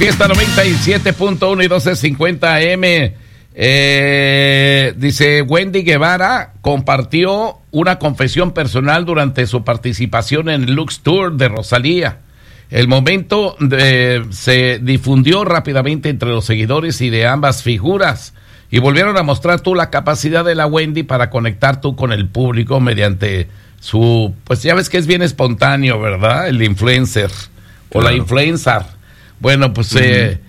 Fiesta 97.1 y 1250 AM. Dice Wendy Guevara compartió una confesión personal durante su participación en el Lux Tour de Rosalía. El momento se difundió rápidamente entre los seguidores y de ambas figuras y volvieron a mostrar la capacidad de la Wendy para conectar con el público mediante su, pues ya ves que es bien espontáneo, ¿verdad? El influencer o la influencer. Bueno, pues